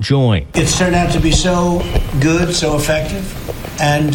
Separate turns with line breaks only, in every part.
join.
It's turned out to be so good, so effective, and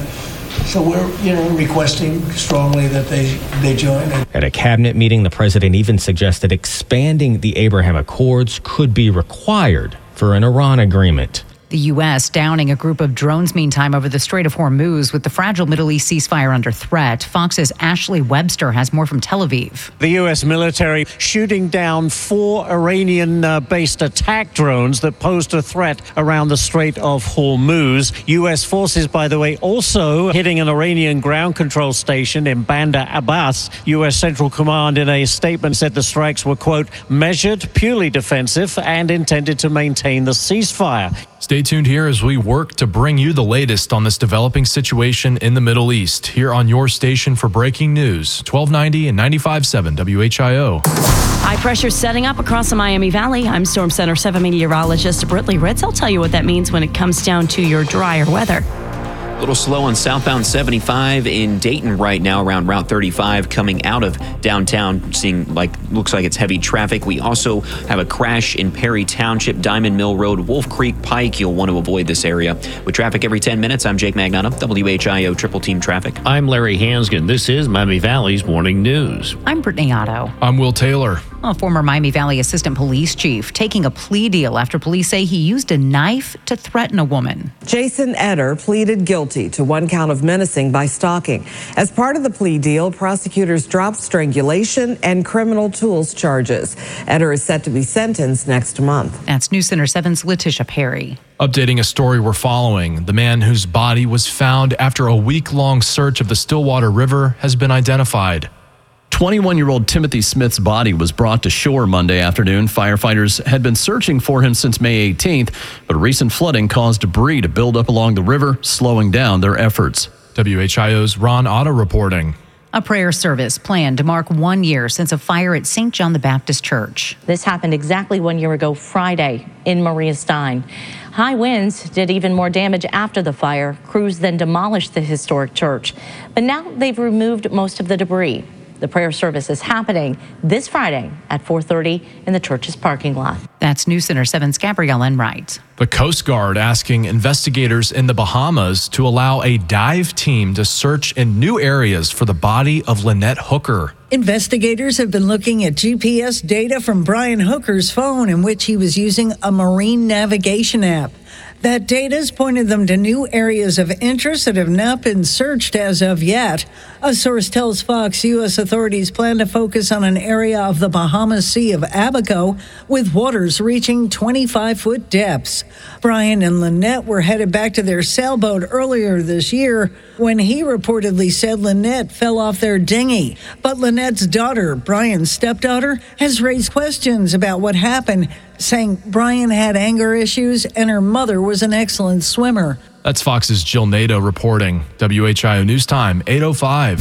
so we're, requesting strongly that they join.
At a cabinet meeting, the president even suggested expanding the Abraham Accords could be required for an Iran agreement.
The U.S. downing a group of drones, meantime, over the Strait of Hormuz with the fragile Middle East ceasefire under threat. Fox's Ashley Webster has more from Tel Aviv.
The U.S. military shooting down 4 Iranian-based attack drones that posed a threat around the Strait of Hormuz. U.S. forces, by the way, also hitting an Iranian ground control station in Bandar Abbas. U.S. Central Command in a statement said the strikes were, quote, measured, purely defensive, and intended to maintain the ceasefire.
Stay tuned here as we work to bring you the latest on this developing situation in the Middle East. Here on your station for breaking news, 1290 and 95.7 WHIO.
High pressure setting up across the Miami Valley. I'm Storm Center 7 meteorologist Britley Ritz. I'll tell you what that means when it comes down to your drier weather.
A little slow on southbound 75 in Dayton right now around Route 35 coming out of downtown. Looks like it's heavy traffic. We also have a crash in Perry Township, Diamond Mill Road, Wolf Creek Pike. You'll want to avoid this area. With traffic every 10 minutes, I'm Jake Magnata, WHIO Triple Team Traffic.
I'm Larry Hansgen. This is Miami Valley's Morning News.
I'm Brittany Otto.
I'm Will Taylor.
A former Miami Valley assistant police chief taking a plea deal after police say he used a knife to threaten a woman.
Jason Etter pleaded guilty to 1 count of menacing by stalking. As part of the plea deal, prosecutors dropped strangulation and criminal tools charges. Etter is set to be sentenced next month.
That's News Center 7's Letitia Perry.
Updating a story we're following, the man whose body was found after a week-long search of the Stillwater River has been identified.
21-year-old Timothy Smith's body was brought to shore Monday afternoon. Firefighters had been searching for him since May 18th, but recent flooding caused debris to build up along the river, slowing down their efforts.
WHIO's Ron Otto reporting.
A prayer service planned to mark 1 year since a fire at St. John the Baptist Church.
This happened exactly 1 year ago Friday in Maria Stein. High winds did even more damage after the fire. Crews then demolished the historic church, but now they've removed most of the debris. The prayer service is happening this Friday at 4:30 in the church's parking lot.
That's News Center 7's Gabrielle Enright.
The Coast Guard asking investigators in the Bahamas to allow a dive team to search in new areas for the body of Lynette Hooker.
Investigators have been looking at GPS data from Brian Hooker's phone in which he was using a marine navigation app. That data has pointed them to new areas of interest that have not been searched as of yet. A source tells Fox U.S. authorities plan to focus on an area of the Bahamas Sea of Abaco with waters reaching 25-foot depths. Brian and Lynette were headed back to their sailboat earlier this year when he reportedly said Lynette fell off their dinghy. But Lynette's daughter, Brian's stepdaughter, has raised questions about what happened, saying Brian had anger issues and her mother was an excellent swimmer.
That's Fox's Jill Nato reporting. WHIO News Time, 8:05.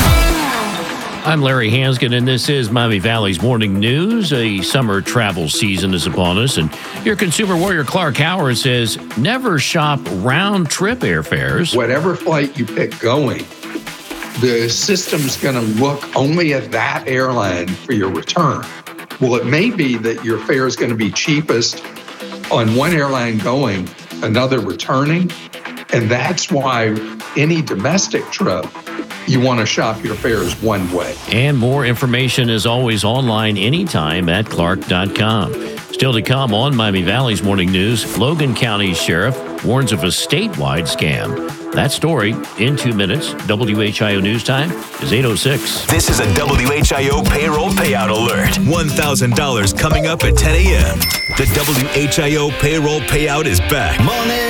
I'm Larry Hansgen, and this is Miami Valley's Morning News. A summer travel season is upon us, and your consumer warrior Clark Howard says never shop round-trip airfares.
Whatever flight you pick going, the system's going to look only at that airline for your return. Well, it may be that your fare is going to be cheapest on one airline going, another returning, and that's why any domestic trip, you want to shop your fares one way.
And more information is always online anytime at clark.com. Still to come on Miami Valley's Morning News, Logan County Sheriff warns of a statewide scam. That story in 2 minutes. WHIO News Time is 8:06.
This is a WHIO payroll payout alert. $1,000 coming up at 10 a.m. The WHIO payroll payout is back.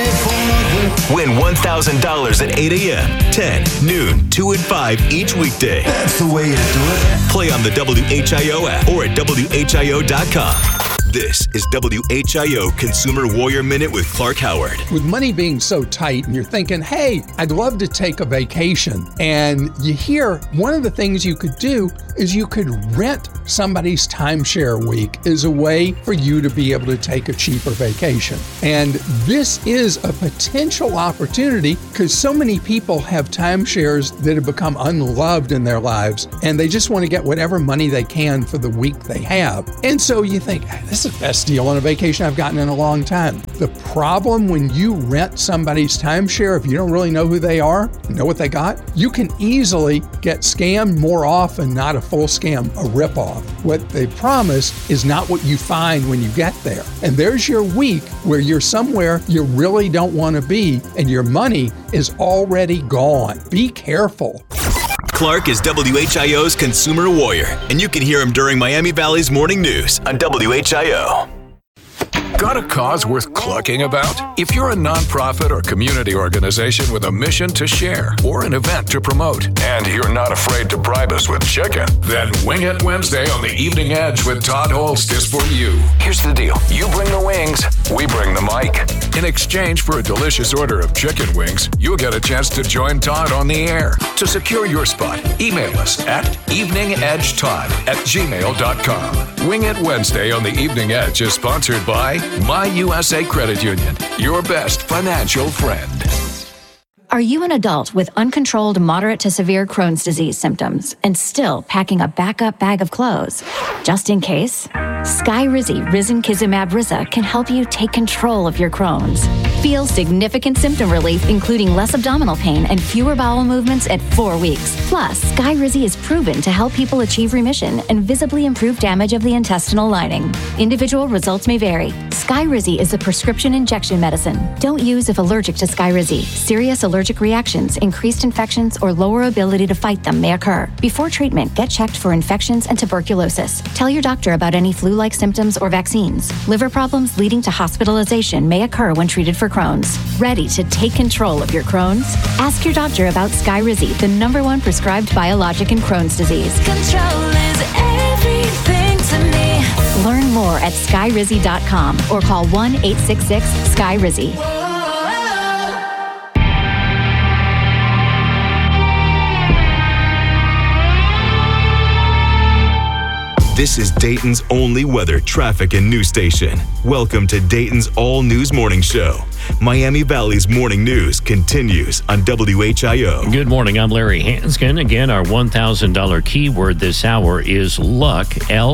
Win $1,000 at 8 a.m., 10, noon, 2 and 5 each weekday. That's the way to do it. Play on the WHIO app or at WHIO.com. This is WHIO Consumer Warrior Minute with Clark Howard.
With money being so tight and you're thinking, hey, I'd love to take a vacation. And you hear one of the things you could do is you could rent somebody's timeshare week as a way for you to be able to take a cheaper vacation. And this is a potential opportunity because so many people have timeshares that have become unloved in their lives and they just want to get whatever money they can for the week they have. And so you think, this is the best deal on a vacation I've gotten in a long time. The problem when you rent somebody's timeshare, if you don't really know who they are, know what they got, you can easily get scammed more often, not a full scam, a ripoff. What they promise is not what you find when you get there. And there's your week where you're somewhere you really don't want to be and your money is already gone. Be careful.
Clark is WHIO's consumer warrior, and you can hear him during Miami Valley's morning news on WHIO.
Got a cause worth clucking about? If you're a nonprofit or community organization with a mission to share or an event to promote, and you're not afraid to bribe us with chicken, then Wing It Wednesday on the Evening Edge with Todd Holst is for you. Here's the deal. You bring the wings, we bring the mic. In exchange for a delicious order of chicken wings, you'll get a chance to join Todd on the air. To secure your spot, email us at eveningedgetodd@gmail.com. Wing It Wednesday on the Evening Edge is sponsored by My USA Credit Union, your best financial friend.
Are you an adult with uncontrolled moderate to severe Crohn's disease symptoms and still packing a backup bag of clothes? Just in case, Skyrizi Risankizumab Riza can help you take control of your Crohn's. Feel significant symptom relief, including less abdominal pain and fewer bowel movements at 4 weeks. Plus, Skyrizi is proven to help people achieve remission and visibly improve damage of the intestinal lining. Individual results may vary. Skyrizi is a prescription injection medicine. Don't use if allergic to Skyrizi. Serious allergic reactions, increased infections, or lower ability to fight them may occur. Before treatment, get checked for infections and tuberculosis. Tell your doctor about any flu-like symptoms or vaccines. Liver problems leading to hospitalization may occur when treated for Crohn's. Ready to take control of your Crohn's? Ask your doctor about Skyrizi, the #1 prescribed biologic in Crohn's disease.
Control is everything to me.
Learn more at skyrizi.com or call 1-866-SKYRIZI.
This is Dayton's only weather, traffic, and news station. Welcome to Dayton's All News Morning Show. Miami Valley's morning news continues on WHIO.
Good morning. I'm Larry Hanskin. Again, our $1,000 keyword this hour is luck,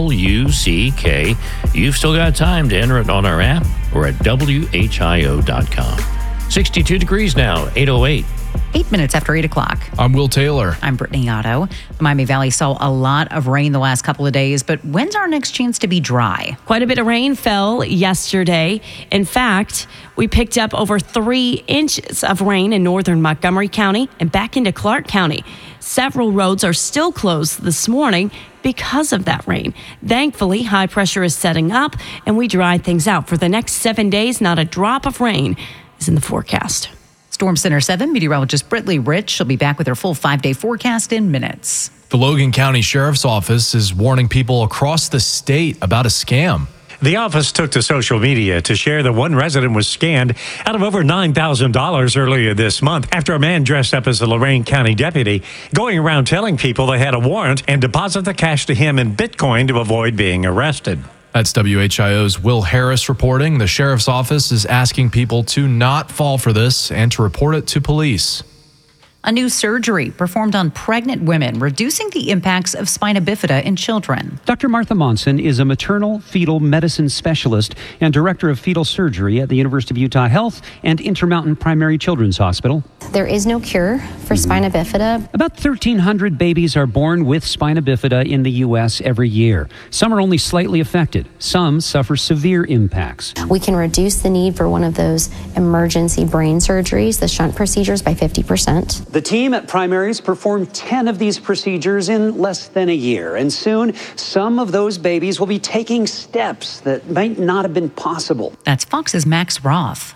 L-U-C-K. You've still got time to enter it on our app or at WHIO.com. 62 degrees now, 8:08.
8 minutes after 8 o'clock.
I'm Will Taylor.
I'm Brittany Otto. The Miami Valley saw a lot of rain the last couple of days, but when's our next chance to be dry?
Quite a bit of rain fell yesterday. In fact, we picked up over 3 inches of rain in northern Montgomery County and back into Clark County. Several roads are still closed this morning because of that rain. Thankfully, high pressure is setting up and we dried things out. For the next 7 days, not a drop of rain is in the forecast.
Storm Center 7 meteorologist Brittany Rich. She'll be back with her full 5-day forecast in minutes.
The Logan County Sheriff's Office is warning people across the state about a scam.
The office took to social media to share that one resident was scammed out of over $9,000 earlier this month after a man dressed up as a Lorain County deputy going around telling people they had a warrant and deposit the cash to him in Bitcoin to avoid being arrested.
That's WHIO's Will Harris reporting. The sheriff's office is asking people to not fall for this and to report it to police.
A new surgery performed on pregnant women, reducing the impacts of spina bifida in children.
Dr. Martha Monson is a maternal fetal medicine specialist and director of fetal surgery at the University of Utah Health and Intermountain Primary Children's Hospital.
There is no cure for spina bifida.
About 1,300 babies are born with spina bifida in the U.S. every year. Some are only slightly affected. Some suffer severe impacts.
We can reduce the need for one of those emergency brain surgeries, the shunt procedures, by 50%.
The team at Primaries performed 10 of these procedures in less than a year, and soon some of those babies will be taking steps that might not have been possible.
That's Fox's Max Roth.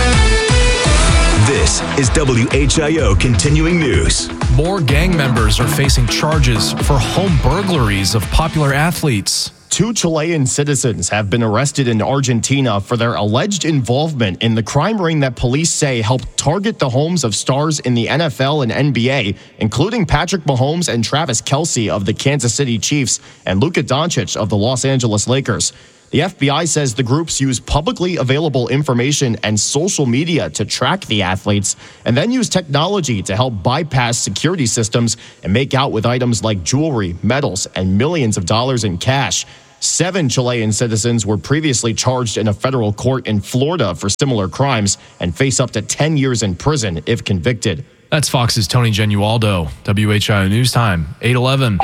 This is WHIO Continuing News.
More gang members are facing charges for home burglaries of popular athletes.
2 Chilean citizens have been arrested in Argentina for their alleged involvement in the crime ring that police say helped target the homes of stars in the NFL and NBA, including Patrick Mahomes and Travis Kelce of the Kansas City Chiefs and Luka Doncic of the Los Angeles Lakers. The FBI says the groups use publicly available information and social media to track the athletes and then use technology to help bypass security systems and make out with items like jewelry, medals, and millions of dollars in cash. 7 Chilean citizens were previously charged in a federal court in Florida for similar crimes and face up to 10 years in prison if convicted.
That's Fox's Tony Genualdo. WHIO News Time, 8:11.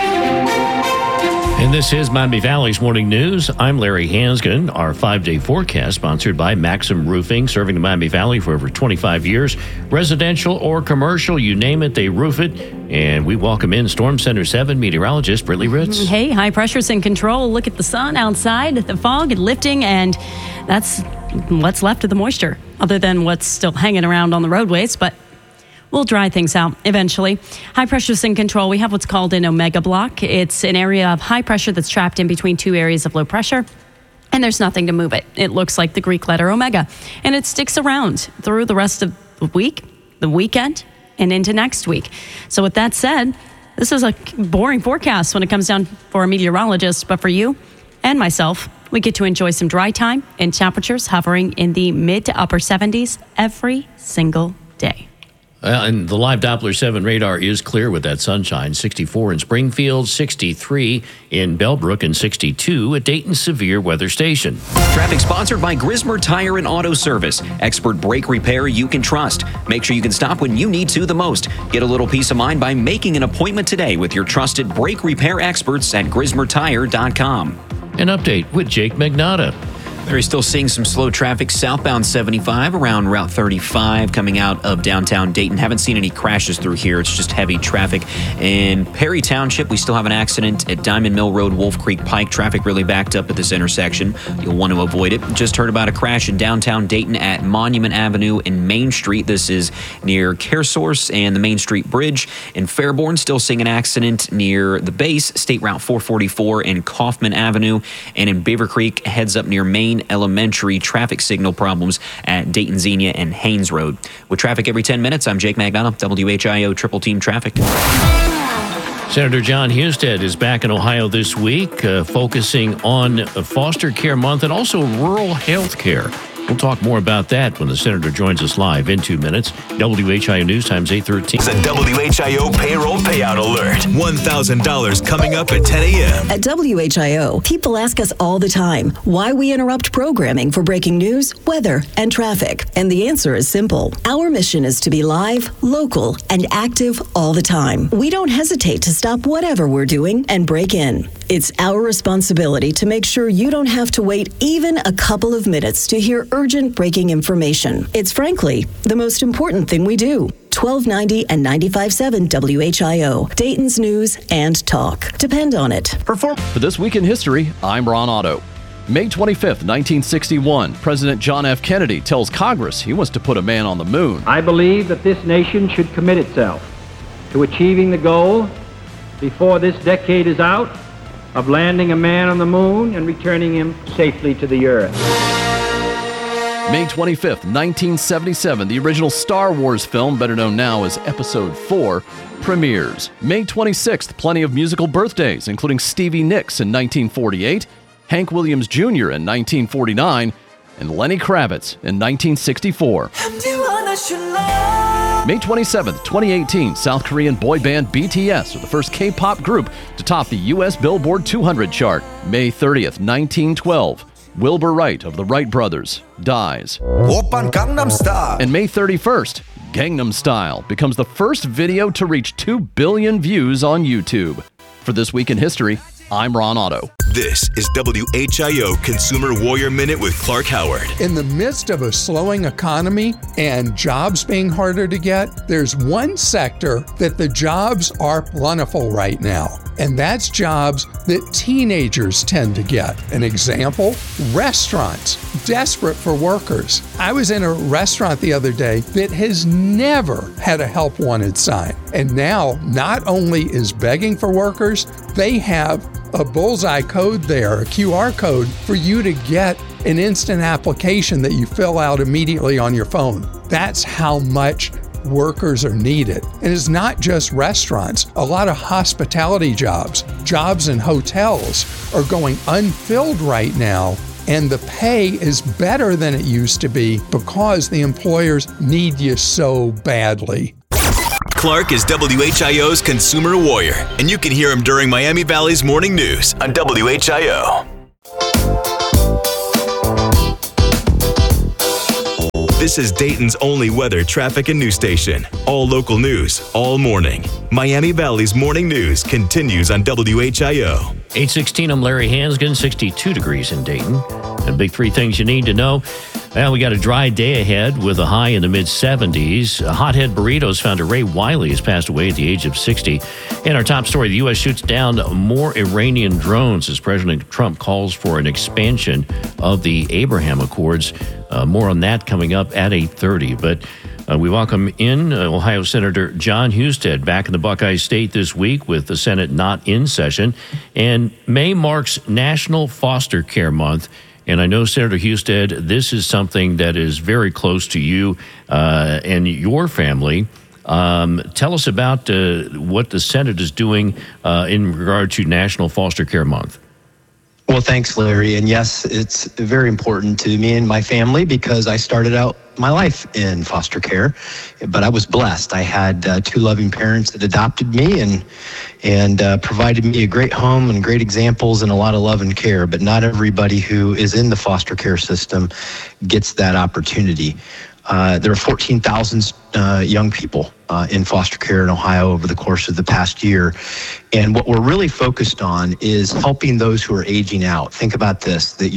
And this is Miami Valley's Morning News. I'm Larry Hansgen. Our 5-day forecast sponsored by Maxim Roofing, serving the Miami Valley for over 25 years. Residential or commercial, you name it, they roof it. And we welcome in Storm Center 7 meteorologist Brittany Ritz.
Hey, high pressure's in control. Look at the sun outside, the fog lifting, and that's what's left of the moisture, other than what's still hanging around on the roadways. But we'll dry things out eventually. High pressure's in control. We have what's called an omega block. It's an area of high pressure that's trapped in between two areas of low pressure, and there's nothing to move it. It looks like the Greek letter omega, and it sticks around through the rest of the week, the weekend, and into next week. So with that said, this is a boring forecast when it comes down for a meteorologist, but for you and myself, we get to enjoy some dry time and temperatures hovering in the mid to upper 70s every single day.
And the live Doppler 7 radar is clear with that sunshine. 64 in Springfield, 63 in Bellbrook, and 62 at Dayton's Severe Weather Station.
Traffic sponsored by Grismer Tire and Auto Service. Expert brake repair you can trust. Make sure you can stop when you need to the most. Get a little peace of mind by making an appointment today with your trusted brake repair experts at GrismerTire.com.
An update with Jake Magnotta.
They're still seeing some slow traffic southbound 75 around Route 35 coming out of downtown Dayton. Haven't seen any crashes through here. It's just heavy traffic. In Perry Township, we still have an accident at Diamond Mill Road, Wolf Creek Pike. Traffic really backed up at this intersection. You'll want to avoid it. Just heard about a crash in downtown Dayton at Monument Avenue and Main Street. This is near CareSource and the Main Street Bridge. In Fairborn, still seeing an accident near the base, State Route 444 and Kaufman Avenue. And in Beaver Creek, heads up near Main Elementary, traffic signal problems at Dayton Xenia and Haynes Road. With traffic every 10 minutes, I'm Jake Magnotta, WHIO Triple Team Traffic.
Senator John Husted is back in Ohio this week, focusing on Foster Care Month and also rural health care. We'll talk more about that when the senator joins us live in 2 minutes. WHIO News Times 8:13.
It's a WHIO payroll payout alert. $1,000 coming up at 10 a.m.
At WHIO, people ask us all the time why we interrupt programming for breaking news, weather, and traffic. And the answer is simple. Our mission is to be live, local, and active all the time. We don't hesitate to stop whatever we're doing and break in. It's our responsibility to make sure you don't have to wait even a couple of minutes to hear urgent breaking information. It's frankly the most important thing we do. 1290 and 95.7 WHIO, Dayton's News and Talk. Depend on it.
For This Week in History, I'm Ron Otto. May 25th, 1961, President John F. Kennedy tells Congress he wants to put a man on the moon.
I believe that this nation should commit itself to achieving the goal before this decade is out of landing a man on the moon and returning him safely to the earth.
May 25th, 1977, the original Star Wars film, better known now as Episode 4, premieres. May 26th, plenty of musical birthdays, including Stevie Nicks in 1948, Hank Williams Jr. in 1949, and Lenny Kravitz in 1964. May 27th, 2018, South Korean boy band BTS are the first K-pop group to top the U.S. Billboard 200 chart. May 30th, 1912, Wilbur Wright of the Wright Brothers dies. And May 31st, Gangnam Style becomes the first video to reach 2 billion views on YouTube. For This Week in History, I'm Ron Otto.
This is WHIO Consumer Warrior Minute with Clark Howard.
In the midst of a slowing economy and jobs being harder to get, there's one sector that the jobs are plentiful right now, and that's jobs that teenagers tend to get. An example, restaurants, desperate for workers. I was in a restaurant the other day that has never had a help wanted sign, and now not only is begging for workers, they have a bullseye code there, a QR code for you to get an instant application that you fill out immediately on your phone. That's how much workers are needed. And it's not just restaurants. A lot of hospitality jobs in hotels are going unfilled right now, and the pay is better than it used to be because the employers need you so badly.
Clark is WHIO's Consumer Warrior, and you can hear him during Miami Valley's Morning News on WHIO. This is Dayton's only weather, traffic, and news station. All local news, all morning. Miami Valley's morning news continues on WHIO.
8:16, I'm Larry Hansgen, 62 degrees in Dayton. And big three things you need to know. Well, we got a dry day ahead with a high in the mid-70s. Hothead Burritos founder Ray Wiley has passed away at the age of 60. In our top story, the U.S. shoots down more Iranian drones as President Trump calls for an expansion of the Abraham Accords. More on that coming up at 8:30. But we welcome in Ohio Senator Jon Husted back in the Buckeye State this week with the Senate not in session. And May marks National Foster Care Month. And I know, Senator Husted, this is something that is very close to you and your family. Tell us about what the Senate is doing in regard to National Foster Care Month.
Well, thanks, Larry. And yes, it's very important to me and my family because I started out my life in foster care, but I was blessed. I had two loving parents that adopted me and provided me a great home and great examples and a lot of love and care. But not everybody who is in the foster care system gets that opportunity. There are 14,000 young people in foster care in Ohio over the course of the past year. And what we're really focused on is helping those who are aging out. Think about this, that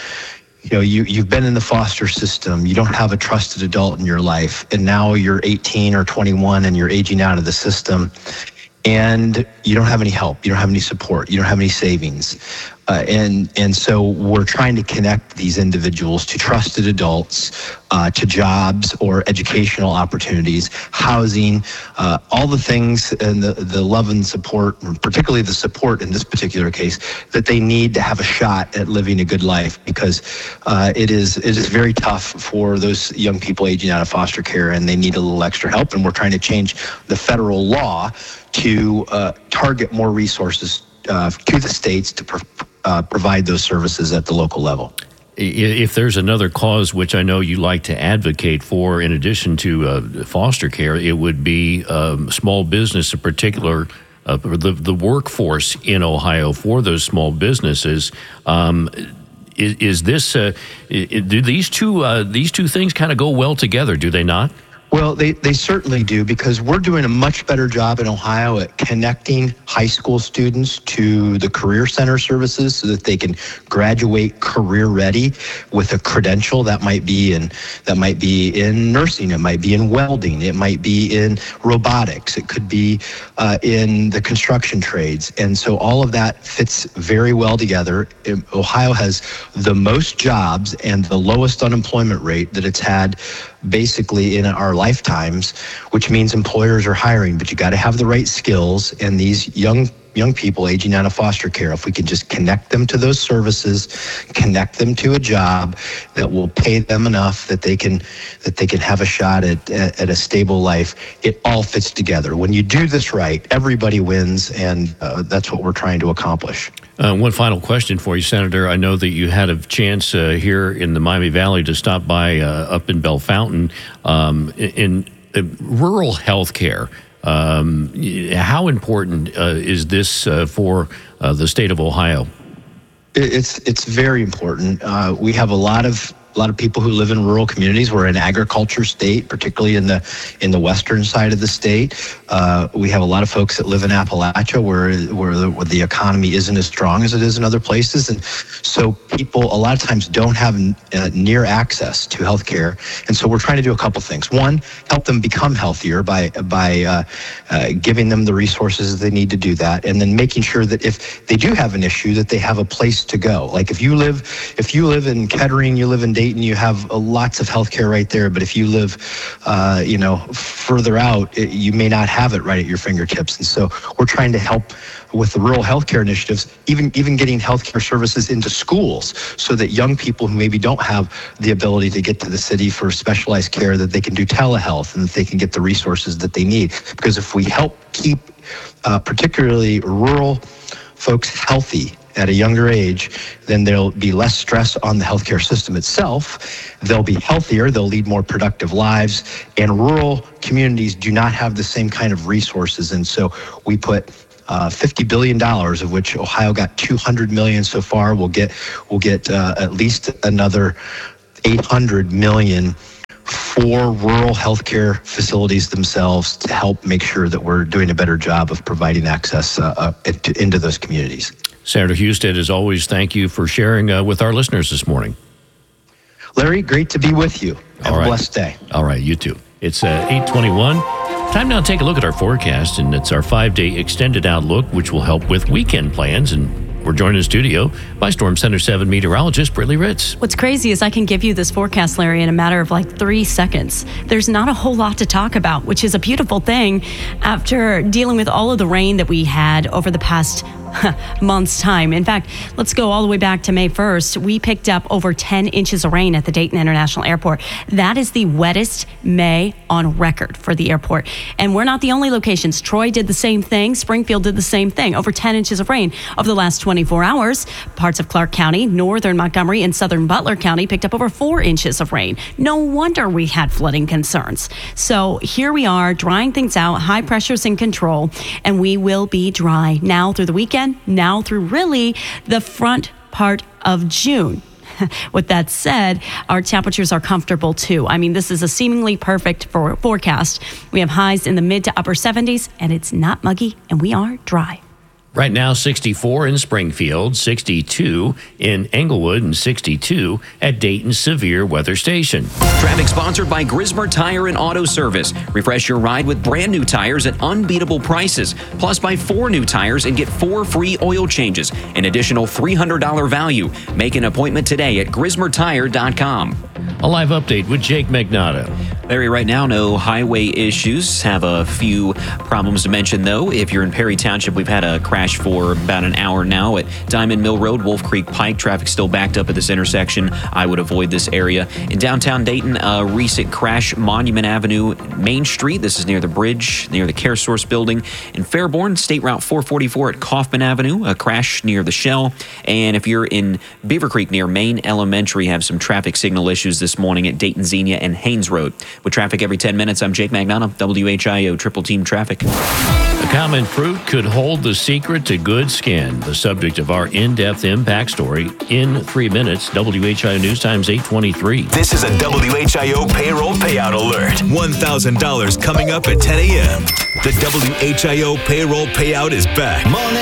you've been in the foster system, you don't have a trusted adult in your life, and now you're 18 or 21 and you're aging out of the system. And you don't have any help, you don't have any support, you don't have any savings. And so we're trying to connect these individuals to trusted adults, to jobs or educational opportunities, housing, all the things and the love and support, particularly the support in this particular case, that they need to have a shot at living a good life, because it is very tough for those young people aging out of foster care, and they need a little extra help. And we're trying to change the federal law to target more resources to the states to provide those services at the local level.
If there's another cause which I know you like to advocate for, in addition to foster care, it would be small business, in particular, the workforce in Ohio for those small businesses. Is this? Do these two things kind of go well together? Do they not?
Well, they certainly do, because we're doing a much better job in Ohio at connecting high school students to the Career Center services so that they can graduate career ready with a credential. That might be in nursing, it might be in welding, it might be in robotics, it could be in the construction trades. And so all of that fits very well together. Ohio has the most jobs and the lowest unemployment rate that it's had basically in our lifetimes, which means employers are hiring, but you got to have the right skills. And these young people aging out of foster care, if we can just connect them to those services, connect them to a job that will pay them enough that they can have a shot at a stable life, it all fits together. When you do this right, everybody wins, and that's what we're trying to accomplish.
One final question for you, Senator. I know that you had a chance here in the Miami Valley to stop by up in Bellefontaine in rural health care. How important is this for the state of Ohio?
It's very important. We have a lot of people who live in rural communities. We're an agriculture state, particularly in the western side of the state. We have a lot of folks that live in Appalachia, where the economy isn't as strong as it is in other places, and so people a lot of times don't have near access to health care. And so we're trying to do a couple things. One, help them become healthier by giving them the resources they need to do that, and then making sure that if they do have an issue, that they have a place to go. Like if you live in Kettering, you live in Dayton, you have lots of healthcare right there. But if you live, further out, you may not have it right at your fingertips. And so we're trying to help with the rural healthcare initiatives, even getting healthcare services into schools, so that young people who maybe don't have the ability to get to the city for specialized care, that they can do telehealth and that they can get the resources that they need. Because if we help keep particularly rural folks healthy at a younger age, then there'll be less stress on the healthcare system itself. They'll be healthier, they'll lead more productive lives, and rural communities do not have the same kind of resources. And so we put $50 billion, of which Ohio got $200 million so far. We'll get at least another $800 million for rural healthcare facilities themselves to help make sure that we're doing a better job of providing access into those communities.
Senator Husted, as always, thank you for sharing with our listeners this morning.
Larry, great to be with you. Have a blessed day.
All right, you too. It's 8:21. Time now to take a look at our forecast, and it's our 5-day extended outlook, which will help with weekend plans. And we're joined in the studio by Storm Center 7 meteorologist Brittany Ritz.
What's crazy is I can give you this forecast, Larry, in a matter of like 3 seconds. There's not a whole lot to talk about, which is a beautiful thing after dealing with all of the rain that we had over the past month's time. In fact, let's go all the way back to May 1st. We picked up over 10 inches of rain at the Dayton International Airport. That is the wettest May on record for the airport. And we're not the only locations. Troy did the same thing. Springfield did the same thing. Over 10 inches of rain over the last 24 hours. Parts of Clark County, northern Montgomery, and southern Butler County picked up over 4 inches of rain. No wonder we had flooding concerns. So here we are, drying things out. High pressure's in control, and we will be dry now through the weekend, now through really the front part of June. With that said, our temperatures are comfortable too. I mean, this is a seemingly perfect forecast. We have highs in the mid to upper 70s, and it's not muggy, and we are dry.
Right now, 64 in Springfield, 62 in Englewood, and 62 at Dayton Severe Weather Station.
Traffic sponsored by Grismer Tire and Auto Service. Refresh your ride with brand new tires at unbeatable prices. Plus, buy 4 new tires and get 4 free oil changes. An additional $300 value. Make an appointment today at GrismerTire.com.
A live update with Jake Magnato.
Larry, right now, no highway issues. Have a few problems to mention, though. If you're in Perry Township, we've had a crash for about an hour now at Diamond Mill Road, Wolf Creek Pike. Traffic still backed up at this intersection. I would avoid this area. In downtown Dayton, a recent crash, Monument Avenue, Main Street. This is near the bridge, near the Care Source building. In Fairborn, State Route 444 at Kaufman Avenue, a crash near the Shell. And if you're in Beaver Creek near Maine Elementary, have some traffic signal issues this morning at Dayton Xenia and Haynes Road. With traffic every 10 minutes, I'm Jake Magnato, WHIO Triple Team Traffic.
A common fruit could hold the secret to good skin. The subject of our in-depth impact story in 3 minutes. WHIO News Times 8:23.
This is a WHIO payroll payout alert. $1,000 coming up at 10 a.m. The WHIO payroll payout is back.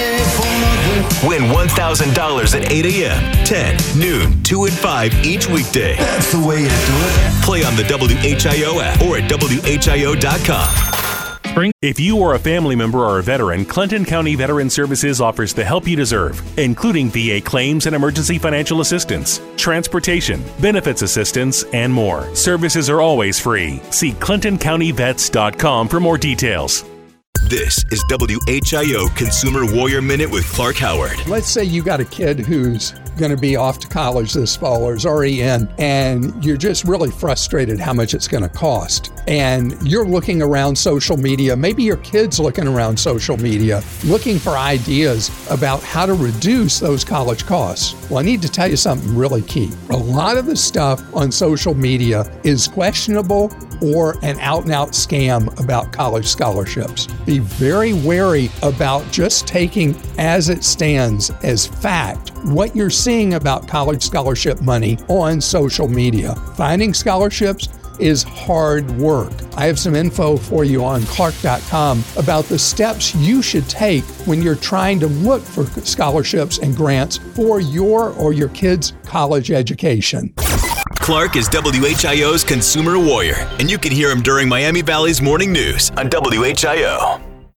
Win $1,000 at 8 a.m., 10, noon, 2, and 5 each weekday. That's the way to do it. Play on the WHIO app or at WHIO.com.
If you or a family member are a veteran, Clinton County Veteran Services offers the help you deserve, including VA claims and emergency financial assistance, transportation, benefits assistance, and more. Services are always free. See ClintonCountyVets.com for more details.
This is WHIO Consumer Warrior Minute with Clark Howard.
Let's say you got a kid who's going to be off to college this fall or is already in, and you're just really frustrated how much it's going to cost. And you're looking around social media, maybe your kid's looking around social media, looking for ideas about how to reduce those college costs. Well, I need to tell you something really key. A lot of the stuff on social media is questionable or an out-and-out scam about college scholarships. Be very wary about just taking as it stands as fact what you're seeing about college scholarship money on social media. Finding scholarships is hard work. I have some info for you on Clark.com about the steps you should take when you're trying to look for scholarships and grants for your or your kids' college education.
Clark is WHIO's Consumer Warrior, and you can hear him during Miami Valley's Morning News on WHIO.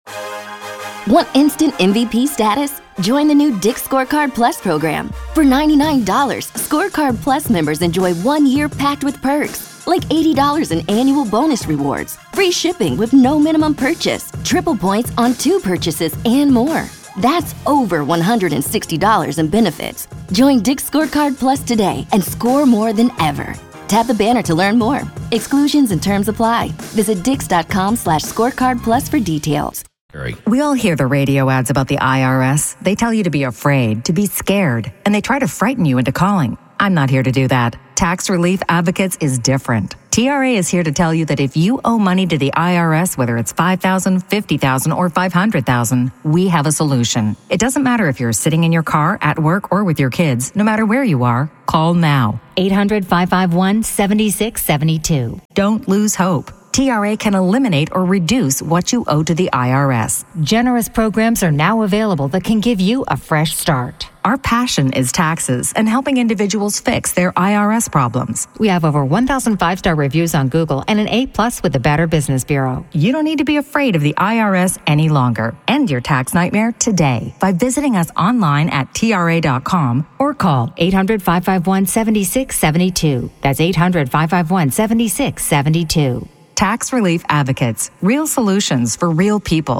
Want instant MVP status? Join the new Dick's Scorecard Plus program. For $99, Scorecard Plus members enjoy 1 year packed with perks, like $80 in annual bonus rewards, free shipping with no minimum purchase, triple points on 2 purchases, and more. That's over $160 in benefits. Join Dick's Scorecard Plus today and score more than ever. Tap the banner to learn more. Exclusions and terms apply. Visit Dix.com/scorecard plus for details.
We all hear the radio ads about the IRS. They tell you to be afraid, to be scared, and they try to frighten you into calling.
I'm not here to do that. Tax Relief Advocates is different. TRA is here to tell you that if you owe money to the IRS, whether it's $5,000, $50,000, or $500,000, we have a solution. It doesn't matter if you're sitting in your car, at work, or with your kids. No matter where you are, call now.
800-551-7672.
Don't lose hope. TRA can eliminate or reduce what you owe to the IRS.
Generous programs are now available that can give you a fresh start.
Our passion is taxes and helping individuals fix their IRS problems.
We have over 1,000 5-star reviews on Google and an A+ with the Better Business Bureau.
You don't need to be afraid of the IRS any longer. End your tax nightmare today by visiting us online at TRA.com
or call 800-551-7672. That's 800-551-7672.
Tax Relief Advocates. Real solutions for real people.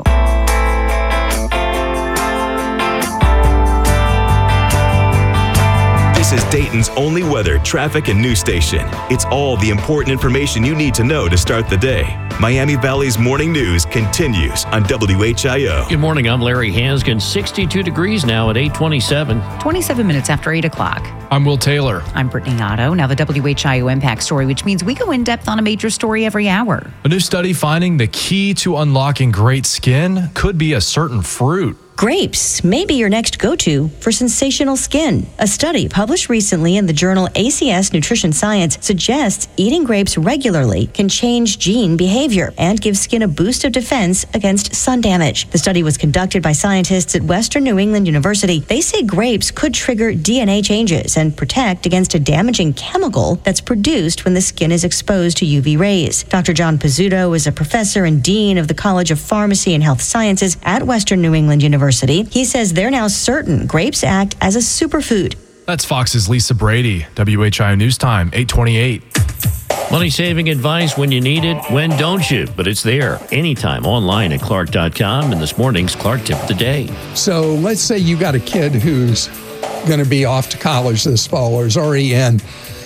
This is Dayton's only weather, traffic, and news station. It's all the important information you need to know to start the day. Miami Valley's morning news continues on WHIO.
Good morning. I'm Larry Hanskin. 62 degrees now at 8:27.
27 minutes after 8 o'clock.
I'm Will Taylor.
I'm Brittany Otto. Now the WHIO Impact Story, which means we go in depth on a major story every hour.
A new study finding the key to unlocking great skin could be a certain fruit.
Grapes may be your next go-to for sensational skin. A study published recently in the journal ACS Nutrition Science suggests eating grapes regularly can change gene behavior and give skin a boost of defense against sun damage. The study was conducted by scientists at Western New England University. They say grapes could trigger DNA changes and protect against a damaging chemical that's produced when the skin is exposed to UV rays. Dr. John Pizzuto is a professor and dean of the College of Pharmacy and Health Sciences at Western New England University. He says they're now certain grapes act as a superfood.
That's Fox's Lisa Brady. WHIO News Time, 8:28.
Money saving advice when you need it, when don't you? But it's there anytime online at Clark.com. And this morning's Clark Tip of the Day.
So let's say you got a kid who's going to be off to college this fall or is already in,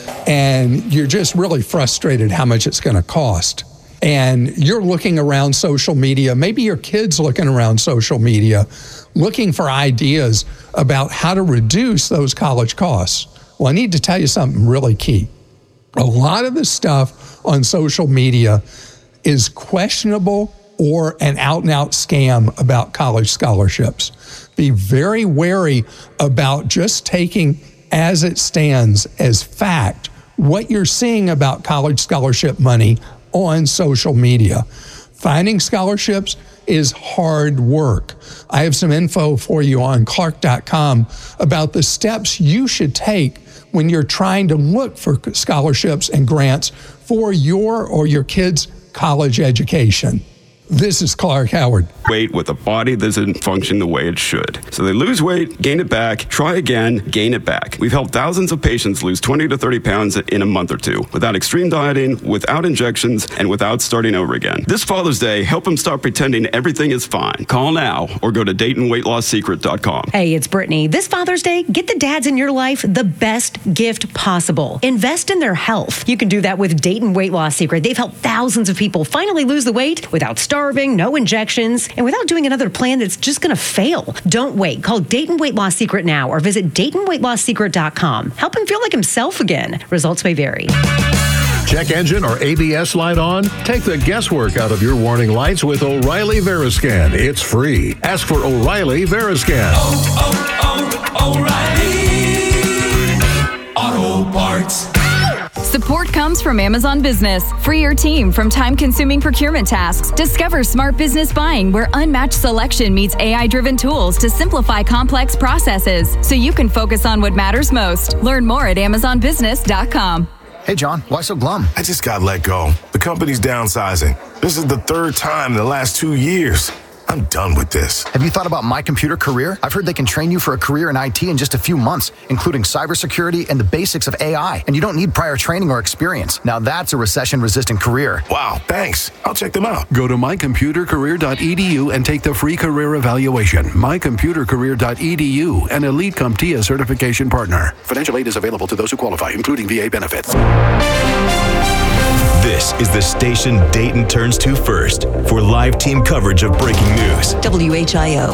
and you're just really frustrated how much it's going to cost. And you're looking around social media, maybe your kid's looking around social media, looking for ideas about how to reduce those college costs. Well, I need to tell you something really key. A lot of the stuff on social media is questionable or an out-and-out scam about college scholarships. Be very wary about just taking as it stands as fact what you're seeing about college scholarship money on social media. Finding scholarships is hard work. I have some info for you on Clark.com about the steps you should take when you're trying to look for scholarships and grants for your or your kids' college education. This is Clark Howard.
Weight with a body that doesn't function the way it should. So they lose weight, gain it back, try again, gain it back. We've helped thousands of patients lose 20 to 30 pounds in a month or two without extreme dieting, without injections, and without starting over again. This Father's Day, help them stop pretending everything is fine. Call now or go to DaytonWeightLossSecret.com.
Hey, it's Brittany. This Father's Day, get the dads in your life the best gift possible. Invest in their health. You can do that with Dayton Weight Loss Secret. They've helped thousands of people finally lose the weight without starving, no injections, and without doing another plan that's just going to fail. Don't wait. Call Dayton Weight Loss Secret now or visit DaytonWeightLossSecret.com. Help him feel like himself again. Results may vary.
Check engine or ABS light on? Take the guesswork out of your warning lights with O'Reilly Veriscan. It's free. Ask for O'Reilly Veriscan.
O'Reilly Auto Parts.
Support comes from Amazon Business. Free your team from time-consuming procurement tasks. Discover smart business buying where unmatched selection meets AI-driven tools to simplify complex processes so you can focus on what matters most. Learn more at AmazonBusiness.com.
Hey, John, why so glum?
I just got let go. The company's downsizing. This is the third time in the last 2 years. I'm done with this.
Have you thought about My Computer Career? I've heard they can train you for a career in IT in just a few months, including cybersecurity and the basics of AI. And you don't need prior training or experience. Now that's a recession-resistant career.
Wow, thanks. I'll check them out.
Go to mycomputercareer.edu and take the free career evaluation. Mycomputercareer.edu, an Elite CompTIA certification partner. Financial aid is available to those who qualify, including VA benefits.
This is the station Dayton turns to first for live team coverage of breaking news.
WHIO.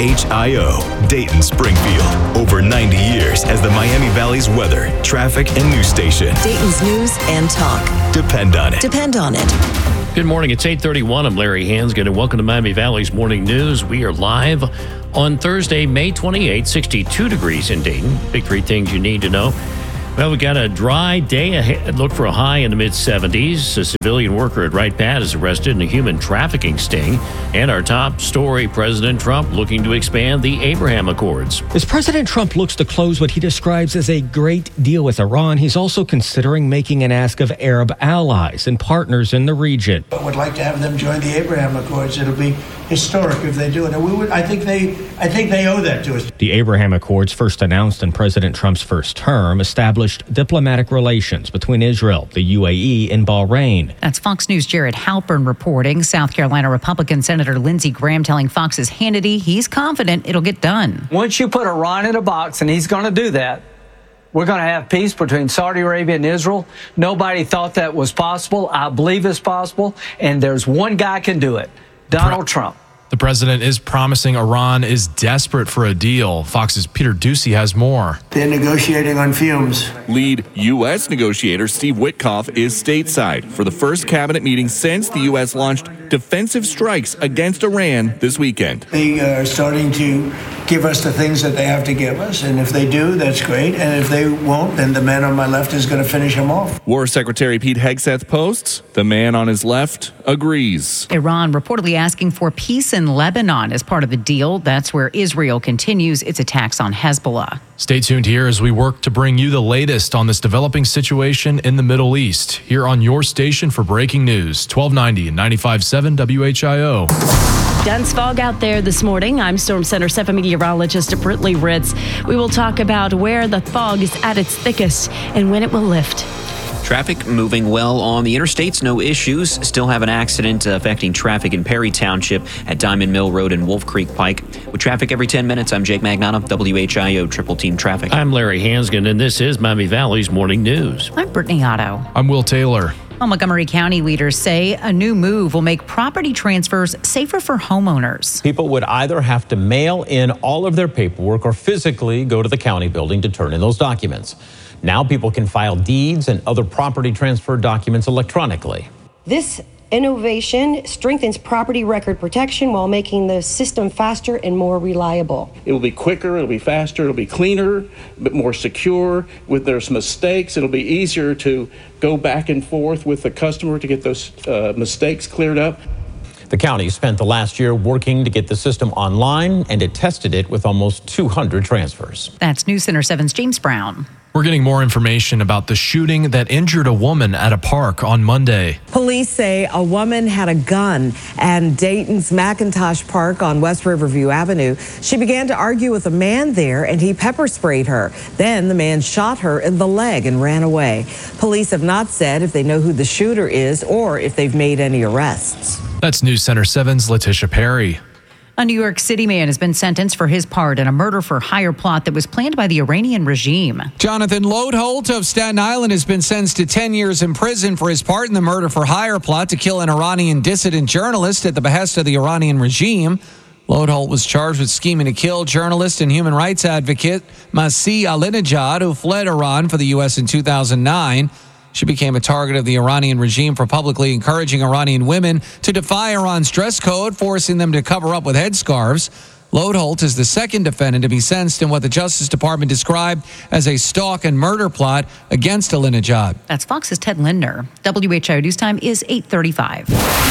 WHIO, Dayton, Springfield. Over 90 years as the Miami Valley's weather, traffic, and news station.
Dayton's news and talk.
Depend on it.
Depend on it.
Good morning. It's 8:31. I'm Larry Hansgen, and welcome to Miami Valley's Morning News. We are live on Thursday, May 28, 62 degrees in Dayton. Big three things you need to know. Well, we got a dry day ahead. Look for a high in the mid-70s. A civilian worker at Wright Pat is arrested in a human trafficking sting. And our top story, President Trump looking to expand the Abraham Accords.
As President Trump looks to close what he describes as a great deal with Iran, he's also considering making an ask of Arab allies and partners in the region.
I would like to have them join the Abraham Accords. It'll be historic if they do it. And I think they owe that to us.
The Abraham Accords, first announced in President Trump's first term, established diplomatic relations between Israel, the UAE, and Bahrain.
That's Fox News' Jared Halpern reporting. South Carolina Republican Senator Lindsey Graham telling Fox's Hannity he's confident it'll get done.
Once you put Iran in a box, and he's going to do that, we're going to have peace between Saudi Arabia and Israel. Nobody thought that was possible. I believe it's possible, and there's one guy can do it, Donald Trump.
The president is promising Iran is desperate for a deal. Fox's Peter Ducey has more.
They're negotiating on fumes.
Lead U.S. negotiator Steve Witkoff is stateside for the first cabinet meeting since the U.S. launched defensive strikes against Iran this weekend.
They are starting to give us the things that they have to give us, and if they do, that's great. And if they won't, then the man on my left is going to finish them off.
War Secretary Pete Hegseth posts, the man on his left agrees.
Iran reportedly asking for peace in Lebanon as part of the deal. That's where Israel continues its attacks on Hezbollah.
Stay tuned here as we work to bring you the latest on this developing situation in the Middle East. Here on your station for breaking news, 1290 and 95.7 WHIO.
Dense fog out there this morning. I'm Storm Center 7 meteorologist Brittany Ritz. We will talk about where the fog is at its thickest and when it will lift.
Traffic moving well on the interstates, no issues. Still have an accident affecting traffic in Perry Township at Diamond Mill Road and Wolf Creek Pike. With traffic every 10 minutes, I'm Jake Magnano, WHIO Triple Team Traffic.
I'm Larry Hansgen, and this is Miami Valley's Morning News.
I'm Brittany Otto.
I'm Will Taylor.
Well, Montgomery County leaders say a new move will make property transfers safer for homeowners.
People would either have to mail in all of their paperwork or physically go to the county building to turn in those documents. Now people can file deeds and other property transfer documents electronically.
This innovation strengthens property record protection while making the system faster and more reliable.
It will be quicker, it'll be faster, it'll be cleaner, but more secure. When there's mistakes, it'll be easier to go back and forth with the customer to get those mistakes cleared up.
The county spent the last year working to get the system online, and it tested it with almost 200 transfers.
That's News Center 7's James Brown.
We're getting more information about the shooting that injured a woman at a park on Monday.
Police say a woman had a gun at Dayton's McIntosh Park on West Riverview Avenue. She began to argue with a man there, and he pepper sprayed her. Then the man shot her in the leg and ran away. Police have not said if they know who the shooter is or if they've made any arrests.
That's News Center 7's Letitia Perry.
A New York City man has been sentenced for his part in a murder-for-hire plot that was planned by the Iranian regime.
Jonathan Lodeholt of Staten Island has been sentenced to 10 years in prison for his part in the murder-for-hire plot to kill an Iranian dissident journalist at the behest of the Iranian regime. Lodeholt was charged with scheming to kill journalist and human rights advocate Masih Alinejad, who fled Iran for the U.S. in 2009. She became a target of the Iranian regime for publicly encouraging Iranian women to defy Iran's dress code, forcing them to cover up with headscarves. Lodeholt is the second defendant to be sentenced in what the Justice Department described as a stalk and murder plot against Alinejad.
That's Fox's Ted Lindner. WHIO News Time is 8:35.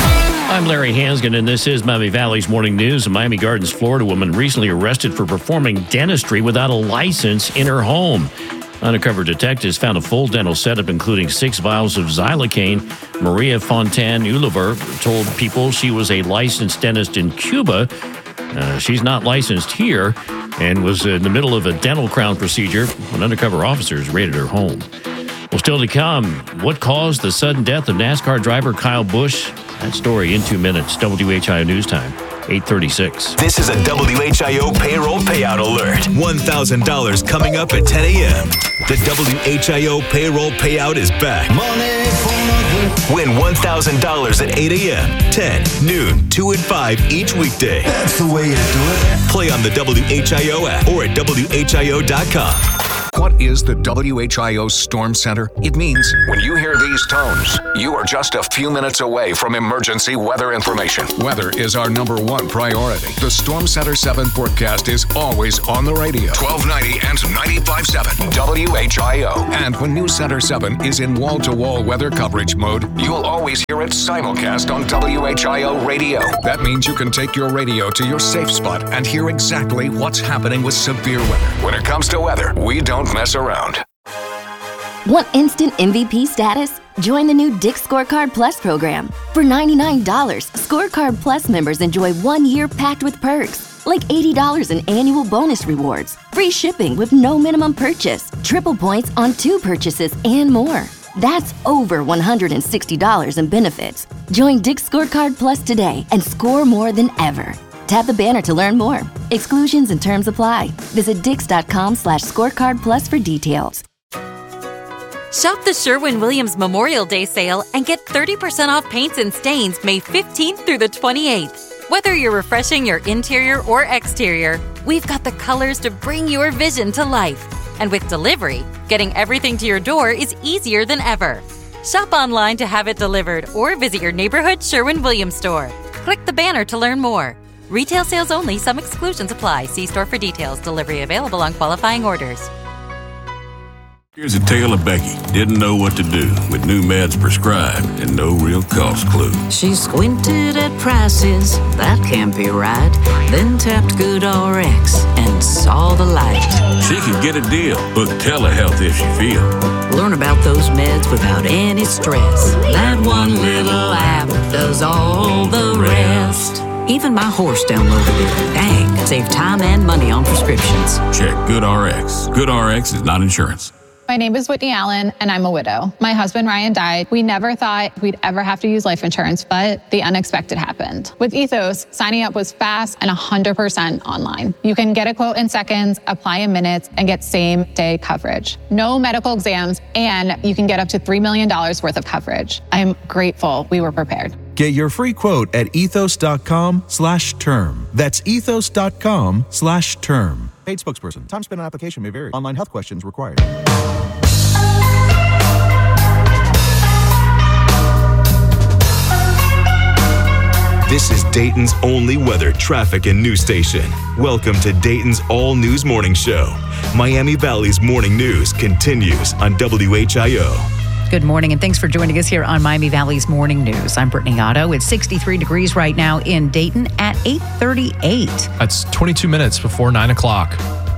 I'm Larry Hansgen, and this is Miami Valley's Morning News. A Miami Gardens, Florida woman recently arrested for performing dentistry without a license in her home. Undercover detectives found a full dental setup, including 6 vials of xylocaine. Maria Fontan-Uliver told people she was a licensed dentist in Cuba. She's not licensed here and was in the middle of a dental crown procedure when undercover officers raided her home. Well, still to come, what caused the sudden death of NASCAR driver Kyle Busch? That story in 2 minutes. WHIO News Time. 8:36.
This is a WHIO payroll payout alert. $1,000 coming up at 10 a.m. The WHIO payroll payout is back.
Money for nothing.
Win $1,000 at 8 a.m., 10, noon, 2 and 5 each weekday.
That's the way to do it.
Play on the WHIO app or at WHIO.com.
What is the WHIO Storm Center? It means when you hear these tones, you are just a few minutes away from emergency weather information. Weather is our #1 priority. The Storm Center 7 forecast is always on the radio. 1290 and 95.7 WHIO. And when News Center 7 is in wall-to-wall weather coverage mode, you'll always hear it simulcast on WHIO radio. That means you can take your radio to your safe spot and hear exactly what's happening with severe weather. When it comes to weather, we don't mess around.
Want instant MVP status? Join the new Dick's Scorecard Plus program. For $99, Scorecard Plus members enjoy 1 year packed with perks, like $80 in annual bonus rewards, free shipping with no minimum purchase, triple points on 2 purchases, and more. That's over $160 in benefits. Join Dick's Scorecard Plus today and score more than ever. Tap the banner to learn more. Exclusions and terms apply. Visit Dix.com/scorecard plus for details.
Shop the Sherwin-Williams Memorial Day sale and get 30% off paints and stains May 15th through the 28th. Whether you're refreshing your interior or exterior, we've got the colors to bring your vision to life. And with delivery, getting everything to your door is easier than ever. Shop online to have it delivered or visit your neighborhood Sherwin-Williams store. Click the banner to learn more. Retail sales only. Some exclusions apply. See store for details. Delivery available on qualifying orders.
Here's a tale of Becky. Didn't know what to do with new meds prescribed and no real cost clue.
She squinted at prices, that can't be right. Then tapped GoodRx and saw the light.
She can get a deal. Book telehealth if she feel.
Learn about those meds without any stress. That one little app does all the rest. Even my horse downloaded it. Dang, save time and money on prescriptions.
Check GoodRx. GoodRx is not insurance.
My name is Whitney Allen, and I'm a widow. My husband, Ryan, died. We never thought we'd ever have to use life insurance, but the unexpected happened. With Ethos, signing up was fast and 100% online. You can get a quote in seconds, apply in minutes, and get same-day coverage. No medical exams, and you can get up to $3 million worth of coverage. I'm grateful we were prepared.
Get your free quote at ethos.com/term. That's ethos.com/term. Paid spokesperson. Time spent on application may vary. Online health questions required.
This is Dayton's only weather, traffic, and news station. Welcome to Dayton's all-news morning show. Miami Valley's morning news continues on WHIO.
Good morning, and thanks for joining us here on Miami Valley's Morning News. I'm Brittany Otto. It's 63 degrees right now in Dayton at 8:38.
That's 22 minutes before 9 o'clock.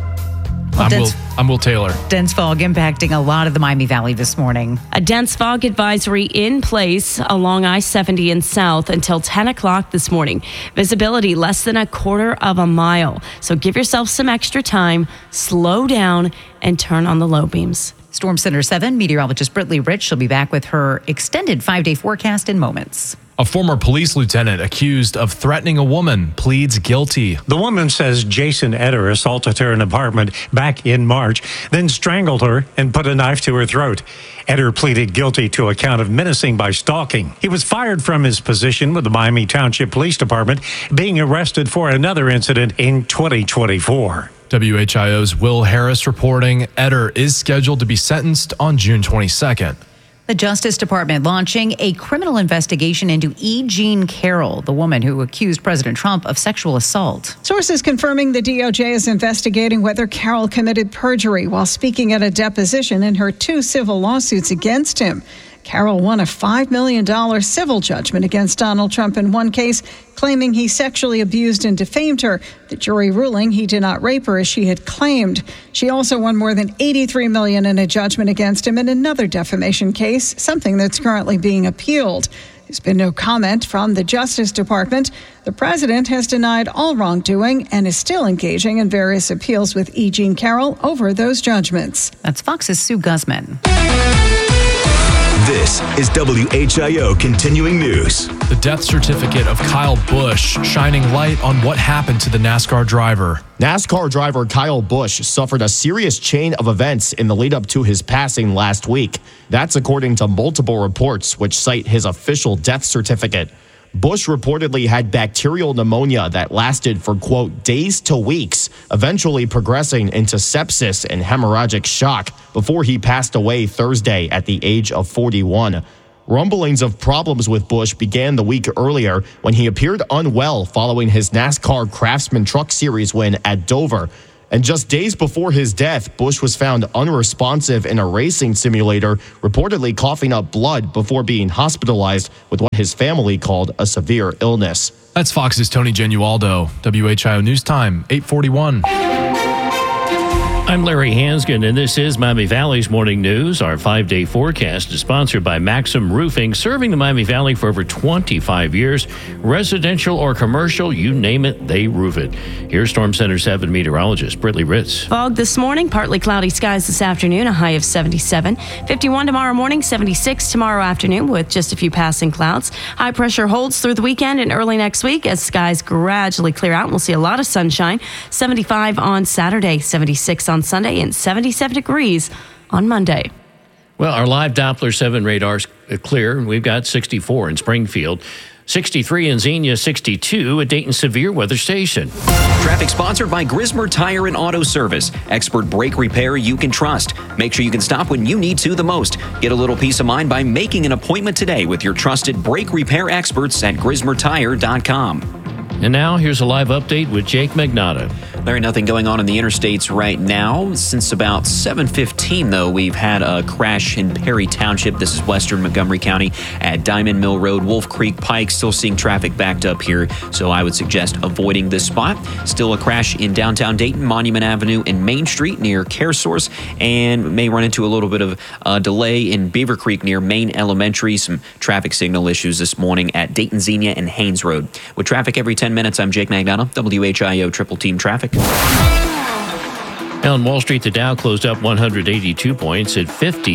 I'm Will Taylor.
Dense fog impacting a lot of the Miami Valley this morning.
A dense fog advisory in place along I-70 and south until 10 o'clock this morning. Visibility less than a quarter of a mile. So give yourself some extra time, slow down, and turn on the low beams.
Storm Center 7 meteorologist Brittany Rich. She'll be back with her extended 5-day forecast in moments.
A former police lieutenant accused of threatening a woman pleads guilty.
The woman says Jason Eder assaulted her in an apartment back in March, then strangled her and put a knife to her throat. Eder pleaded guilty to a count of menacing by stalking. He was fired from his position with the Miami Township Police Department, being arrested for another incident in 2024.
WHIO's Will Harris reporting Eder is scheduled to be sentenced on June 22nd.
The Justice Department launching a criminal investigation into E. Jean Carroll, the woman who accused President Trump of sexual assault.
Sources confirming the DOJ is investigating whether Carroll committed perjury while speaking at a deposition in her 2 civil lawsuits against him. Carroll won a $5 million civil judgment against Donald Trump in one case, claiming he sexually abused and defamed her. The jury ruling he did not rape her as she had claimed. She also won more than $83 million in a judgment against him in another defamation case, something that's currently being appealed. There's been no comment from the Justice Department. The president has denied all wrongdoing and is still engaging in various appeals with E. Jean Carroll over those judgments.
That's Fox's Sue Guzman.
This is WHIO Continuing News.
The death certificate of Kyle Busch shining light on what happened to the NASCAR driver.
NASCAR driver Kyle Busch suffered a serious chain of events in the lead up to his passing last week. That's according to multiple reports which cite his official death certificate. Busch reportedly had bacterial pneumonia that lasted for, quote, days to weeks, eventually progressing into sepsis and hemorrhagic shock before he passed away Thursday at the age of 41. Rumblings of problems with Busch began the week earlier when he appeared unwell following his NASCAR Craftsman Truck Series win at Dover. And just days before his death, Busch was found unresponsive in a racing simulator, reportedly coughing up blood before being hospitalized with what his family called a severe illness.
That's Fox's Tony Genualdo. WHIO News Time, 8:41.
I'm Larry Hansgen, and this is Miami Valley's Morning News. Our 5-day forecast is sponsored by Maxim Roofing, serving the Miami Valley for over 25 years. Residential or commercial, you name it, they roof it. Here's Storm Center 7 meteorologist Brittany Ritz.
Fog this morning, partly cloudy skies this afternoon, a high of 77. 51 tomorrow morning, 76 tomorrow afternoon with just a few passing clouds. High pressure holds through the weekend and early next week as skies gradually clear out. We'll see a lot of sunshine. 75 on Saturday, 76 on Sunday, and 77 degrees on Monday.
Well, our live Doppler 7 radar's clear. We've got 64 in Springfield, 63 in Xenia, 62 at Dayton Severe Weather Station.
Traffic sponsored by Grismer Tire and Auto Service. Expert brake repair you can trust. Make sure you can stop when you need to the most. Get a little peace of mind by making an appointment today with your trusted brake repair experts at GrismerTire.com.
And now, here's a live update with Jake Magnotta.
Larry, nothing going on in the interstates right now. Since about 7:15, though, we've had a crash in Perry Township. This is western Montgomery County at Diamond Mill Road, Wolf Creek Pike. Still seeing traffic backed up here, so I would suggest avoiding this spot. Still a crash in downtown Dayton, Monument Avenue and Main Street near CareSource, and may run into a little bit of a delay in Beaver Creek near Main Elementary. Some traffic signal issues this morning at Dayton, Xenia, and Haynes Road. With traffic every 10 minutes, I'm Jake Magnotta, WHIO Triple Team Traffic.
Now on Wall Street, the Dow closed up 182 points at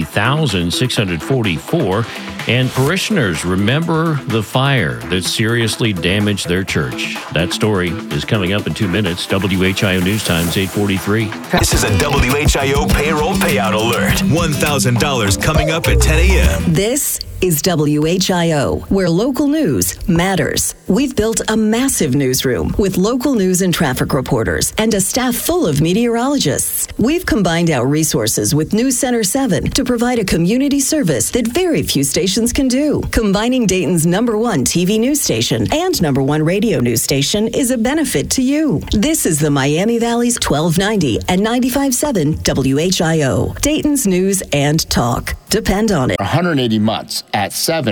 50,644. And parishioners remember the fire that seriously damaged their church. That story is coming up in 2 minutes. WHIO News Times 8:43.
This is a WHIO payroll payout alert. $1,000 coming up at 10 a.m.
This is WHIO, where local news matters. We've built a massive newsroom with local news and traffic reporters and a staff full of meteorologists. We've combined our resources with News Center 7 to provide a community service that very few stations can do. Combining Dayton's #1 TV news station and #1 radio news station is a benefit to you. This is the Miami Valley's 1290 and 95.7 WHIO, Dayton's news and talk. Depend on it.
180 months at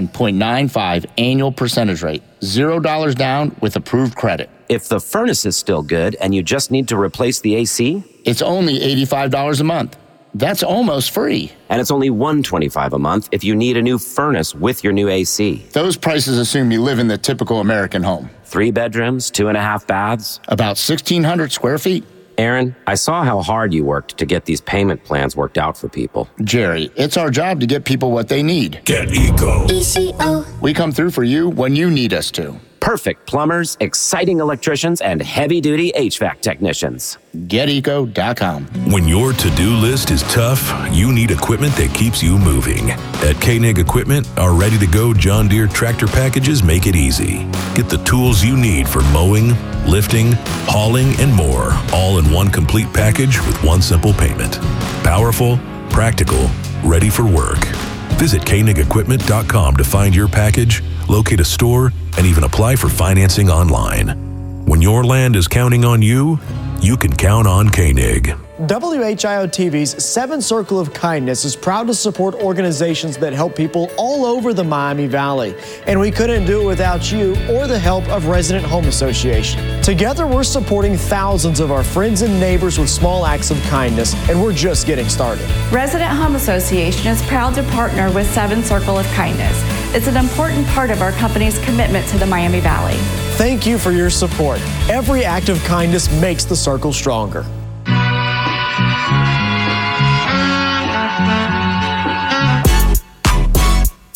7.95 annual percentage rate. $0 down with approved credit.
If the furnace is still good and you just need to replace the AC,
it's only $85 a month. That's almost free.
And it's only $125 a month if you need a new furnace with your new AC.
Those prices assume you live in the typical American home.
3 bedrooms, 2.5 baths.
About 1,600 square feet.
Aaron, I saw how hard you worked to get these payment plans worked out for people.
Jerry, it's our job to get people what they need.
Get Eco.
ECO. We come through for you when you need us to.
Perfect plumbers, exciting electricians, and heavy-duty HVAC technicians.
GetEco.com.
When your to-do list is tough, you need equipment that keeps you moving. At Koenig Equipment, our ready-to-go John Deere tractor packages make it easy. Get the tools you need for mowing, lifting, hauling, and more, all in one complete package with one simple payment. Powerful, practical, ready for work. Visit KoenigEquipment.com to find your package, locate a store, and even apply for financing online. When your land is counting on you, you can count on Koenig.
WHIO TV's 7 Circle of Kindness is proud to support organizations that help people all over the Miami Valley. And we couldn't do it without you or the help of Resident Home Association. Together, we're supporting thousands of our friends and neighbors with small acts of kindness, and we're just getting started.
Resident Home Association is proud to partner with 7 Circle of Kindness. It's an important part of our company's commitment to the Miami Valley.
Thank you for your support. Every act of kindness makes the circle stronger.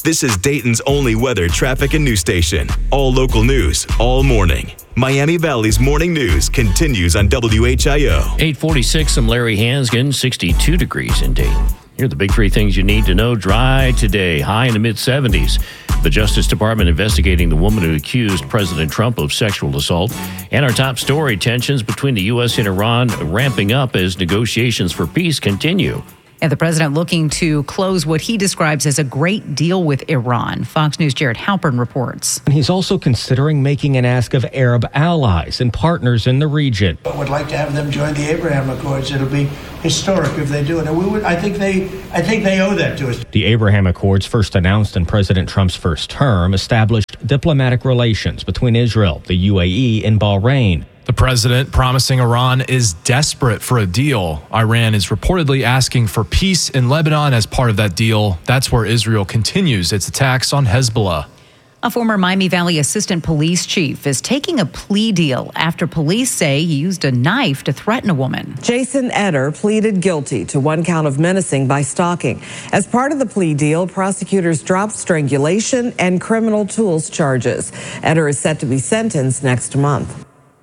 This is Dayton's only weather, traffic, and news station. All local news, all morning. Miami Valley's morning news continues on WHIO.
846, I'm Larry Hansgen, 62 degrees in Dayton. Here are the big three things you need to know. Dry today, high in the mid-70s. The Justice Department investigating the woman who accused President Trump of sexual assault. And our top story, tensions between the U.S. and Iran ramping up as negotiations for peace continue.
And the president looking to close what he describes as a great deal with Iran. Fox News' Jared Halpern reports.
He's also considering making an ask of Arab allies and partners in the region.
I would like to have them join the Abraham Accords. It'll be historic if they do it. And I think they owe that to us.
The Abraham Accords, first announced in President Trump's first term, established diplomatic relations between Israel, the UAE, and Bahrain.
The president promising Iran is desperate for a deal. Iran is reportedly asking for peace in Lebanon as part of that deal. That's where Israel continues its attacks on Hezbollah.
A former Miami Valley assistant police chief is taking a plea deal after police say he used a knife to threaten a woman.
Jason Etter pleaded guilty to one count of menacing by stalking. As part of the plea deal, prosecutors dropped strangulation and criminal tools charges. Etter is set to be sentenced next month.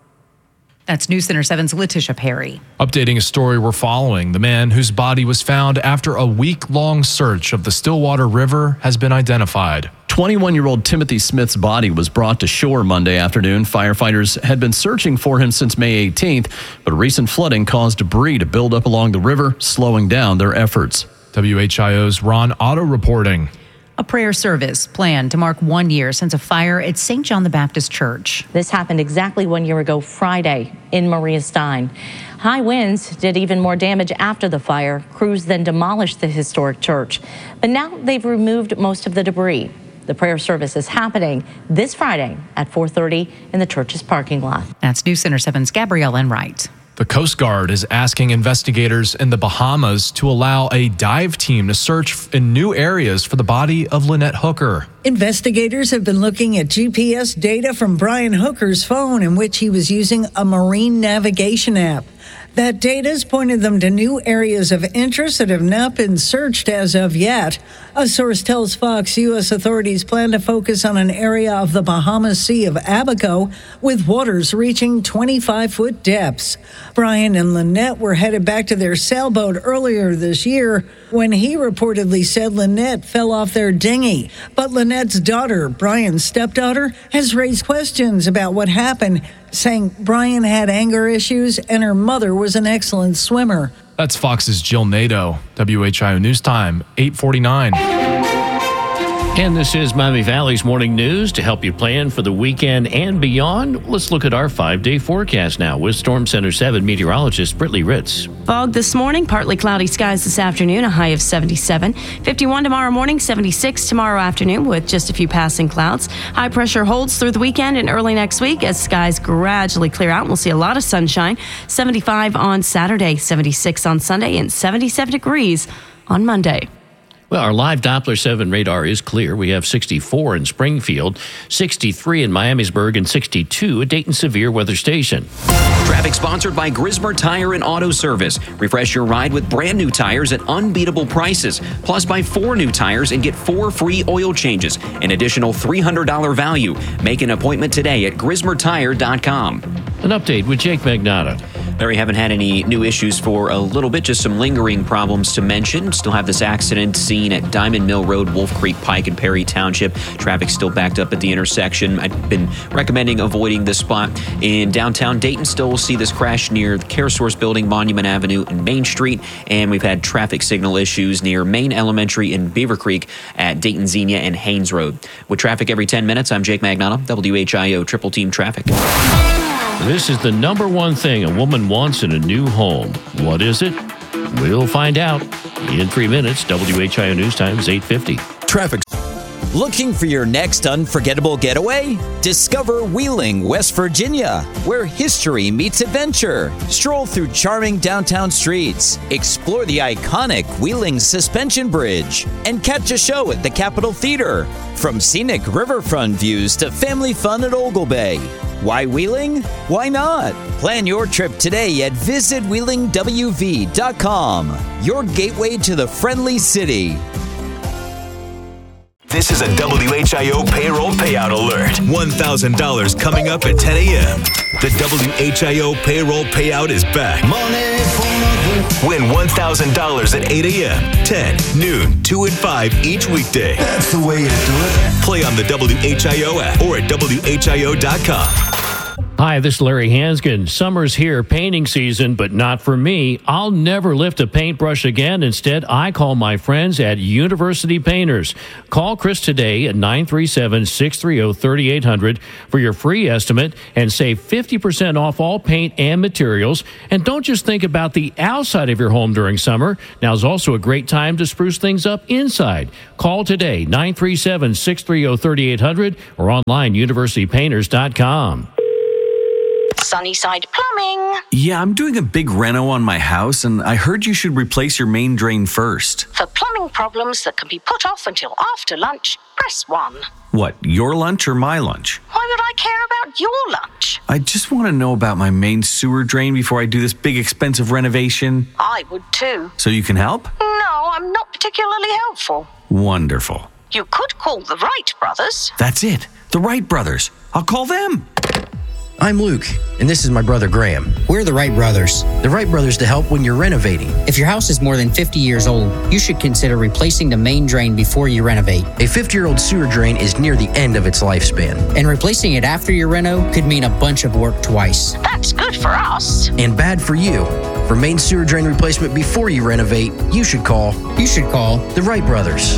That's News Center 7's Letitia Perry.
Updating a story we're following. The man whose body was found after a week-long search of the Stillwater River has been identified.
21-year-old Timothy Smith's body was brought to shore Monday afternoon. Firefighters had been searching for him since May 18th, but recent flooding caused debris to build up along the river, slowing down their efforts.
WHIO's Ron Otto reporting.
A prayer service planned to mark 1 year since a fire at St. John the Baptist Church.
This happened exactly 1 year ago Friday in Maria Stein. High winds did even more damage after the fire. Crews then demolished the historic church. But now they've removed most of the debris. The prayer service is happening this Friday at 4:30 in the church's parking lot.
That's News Center 7's Gabrielle Enright.
The Coast Guard is asking investigators in the Bahamas to allow a dive team to search in new areas for the body of Lynette Hooker.
Investigators have been looking at GPS data from Brian Hooker's phone in which he was using a marine navigation app. That data has pointed them to new areas of interest that have not been searched as of yet. A source tells Fox U.S. authorities plan to focus on an area of the Bahamas Sea of Abaco with waters reaching 25-foot depths. Brian and Lynette were headed back to their sailboat earlier this year when he reportedly said Lynette fell off their dinghy. But Lynette's daughter, Brian's stepdaughter, has raised questions about what happened, saying Brian had anger issues and her mother was an excellent swimmer.
That's Fox's Jill Nato. WHIO News Time, 8:49.
And this is Miami Valley's morning news to help you plan for the weekend and beyond. Let's look at our 5-day forecast now with Storm Center 7 meteorologist Brittany Ritz.
Fog this morning, partly cloudy skies this afternoon, a high of 77. 51 tomorrow morning, 76 tomorrow afternoon with just a few passing clouds. High pressure holds through the weekend and early next week as skies gradually clear out. We'll see a lot of sunshine. 75 on Saturday, 76 on Sunday, and 77 degrees on Monday.
Well, our live Doppler 7 radar is clear. We have 64 in Springfield, 63 in Miamisburg, and 62 at Dayton Severe Weather Station.
Traffic sponsored by Grismer Tire and Auto Service. Refresh your ride with brand new tires at unbeatable prices. Plus, buy 4 new tires and get 4 free oil changes. An additional $300 value. Make an appointment today at GrismerTire.com.
An update with Jake Magnotta.
Larry, haven't had any new issues for a little bit, just some lingering problems to mention. Still have this accident seen at Diamond Mill Road, Wolf Creek Pike, and Perry Township. Traffic still backed up at the intersection. I've been recommending avoiding this spot. In downtown Dayton, still will see this crash near the Care Source Building, Monument Avenue, and Main Street. And we've had traffic signal issues near Main Elementary and Beaver Creek at Dayton Xenia and Haynes Road. With traffic every 10 minutes, I'm Jake Magnotta, WHIO Triple Team Traffic.
This is the number one thing a woman wants in a new home. What is it? We'll find out in 3 minutes. WHIO News Time is 8:50.
Traffic. Looking for your next unforgettable getaway? Discover Wheeling, West Virginia, where history meets adventure. Stroll through charming downtown streets, explore the iconic Wheeling Suspension Bridge, and catch a show at the Capitol Theater. From scenic riverfront views to family fun at Ogle Bay. Why Wheeling? Why not? Plan your trip today at visitwheelingwv.com. Your gateway to the friendly city.
This is a WHIO payroll payout alert. $1,000 coming up at 10 a.m. The WHIO payroll payout is back. Win $1,000 at 8 a.m., 10, noon, 2, and 5 each weekday. That's the way you do it. Play on the WHIO app or at WHIO.com.
Hi, this is Larry Hansgen. Summer's here, painting season, but not for me. I'll never lift a paintbrush again. Instead, I call my friends at University Painters. Call Chris today at 937-630-3800 for your free estimate and save 50% off all paint and materials. And don't just think about the outside of your home during summer. Now is also a great time to spruce things up inside. Call today, 937-630-3800 or online, universitypainters.com.
Sunnyside Plumbing.
Yeah, I'm doing a big reno on my house, and I heard you should replace your main drain first.
For plumbing problems that can be put off until after lunch, press 1.
What, your lunch or my lunch?
Why would I care about your lunch?
I just want to know about my main sewer drain before I do this big expensive renovation.
I would too.
So you can help?
No, I'm not particularly helpful.
Wonderful.
You could call the Wright brothers.
That's it. The Wright brothers. I'll call them.
I'm Luke, and this is my brother Graham. We're the Wright brothers. The Wright brothers to help when you're renovating. If your house is more than 50 years old, you should consider replacing the main drain before you renovate. A 50-year-old sewer drain is near the end of its lifespan, and replacing it after your reno could mean a bunch of work twice.
That's good for us.
And bad for you. For main sewer drain replacement before you renovate, you should call the Wright brothers.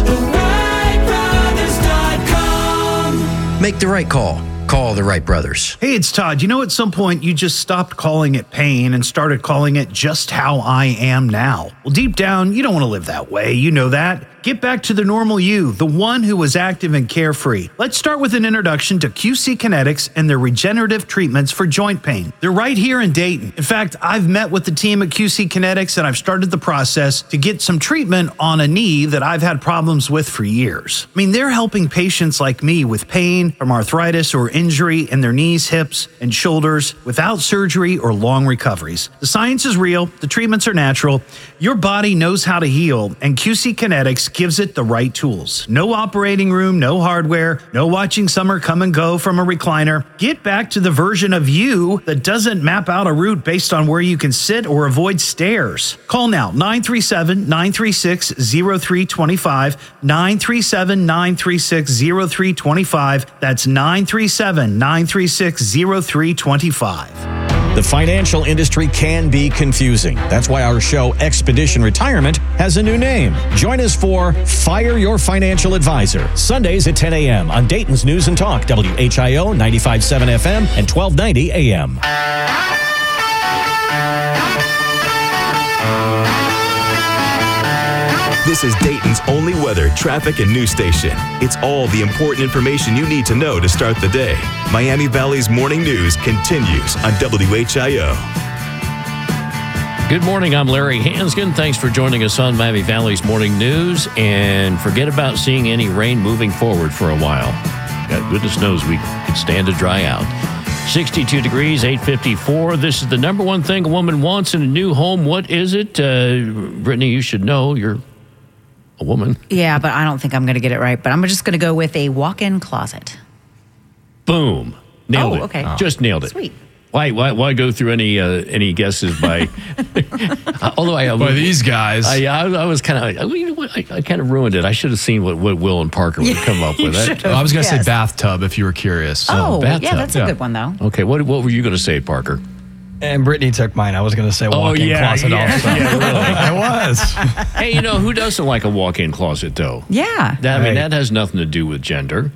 TheWrightBrothers.com. Make the right call. Call the Wright brothers.
Hey, it's Todd. You know, at some point you just stopped calling it pain and started calling it just how I am now. Well, deep down, you don't want to live that way. You know that. Get back to the normal you, the one who was active and carefree. Let's start with an introduction to QC Kinetics and their regenerative treatments for joint pain. They're right here in Dayton. In fact, I've met with the team at QC Kinetics and I've started the process to get some treatment on a knee that I've had problems with for years. I mean, they're helping patients like me with pain from arthritis or injury in their knees, hips, and shoulders without surgery or long recoveries. The science is real. The treatments are natural. Your body knows how to heal, and QC Kinetics gives it the right tools. No operating room, no hardware, no watching summer come and go from a recliner. Get back to the version of you that doesn't map out a route based on where you can sit or avoid stairs. Call now, 937-936-0325, 937-936-0325. That's 937-936-0325.
The financial industry can be confusing. That's why our show, Expedition Retirement, has a new name. Join us for Fire Your Financial Advisor, Sundays at 10 a.m. on Dayton's News and Talk, WHIO 95.7 FM and 1290 AM.
This is Dayton's only weather, traffic, and news station. It's all the important information you need to know to start the day. Miami Valley's morning news continues on WHIO.
Good morning. I'm Larry Hansgen. Thanks for joining us on Miami Valley's morning news. And forget about seeing any rain moving forward for a while. God goodness knows we could stand to dry out. 62 degrees, 854. This is the number one thing a woman wants in a new home. What is it? Brittany, you should know. You're a woman.
Yeah, but I don't think I'm going to get it right. But I'm just going to go with a walk-in closet.
Boom. Nailed it.
Okay.
Just nailed it.
Sweet.
Why go through any guesses by? Although
by these guys,
I was kind of I kind of ruined it. I should have seen what Will and Parker would come up with.
I was going to say bathtub if you were curious.
Bathtub. Yeah, that's a good one though.
Okay, what were you going to say, Parker?
And Brittany took mine. I was going to say walk-in closet also.
Yeah, really.
I was.
Hey, who doesn't like a walk-in closet though?
Yeah.
That has nothing to do with gender.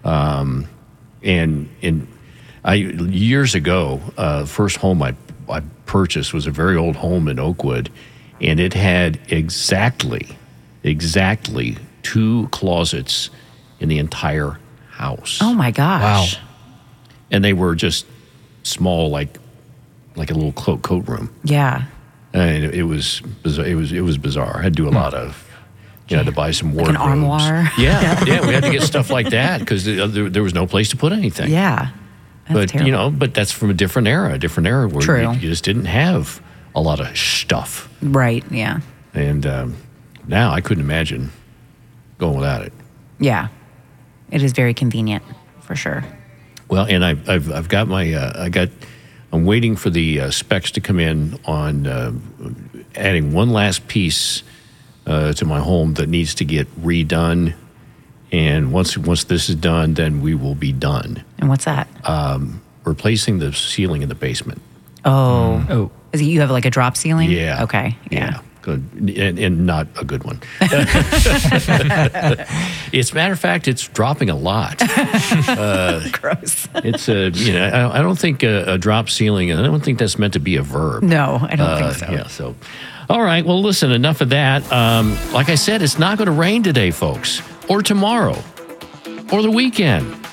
Years ago, first home I purchased was a very old home in Oakwood, and it had exactly 2 closets in the entire house.
Oh my gosh!
Wow! And they were just small, like a little coat room.
Yeah.
And it was bizarre. I had to do a lot of. You had to buy some wardrobes.
Like an armoire.
Yeah. We had to get stuff like that because there was no place to put anything.
Yeah.
But but that's from a different era where you just didn't have a lot of stuff.
Right. Yeah.
And now I couldn't imagine going without it.
Yeah. It is very convenient, for sure.
Well, and I've got my I'm waiting for the specs to come in on adding one last piece to my home that needs to get redone. And once this is done, then we will be done.
And what's that?
Replacing the ceiling in the basement.
Oh. Is it, you have like a drop ceiling?
Yeah.
Okay. Yeah.
Good. And not a good one. As a matter of fact, it's dropping a lot.
Gross.
It's I don't think a drop ceiling, I don't think that's meant to be a verb.
No, I don't think so.
Yeah, so. All right, well, listen, enough of that. Like I said, it's not going to rain today, folks, or tomorrow, or the weekend.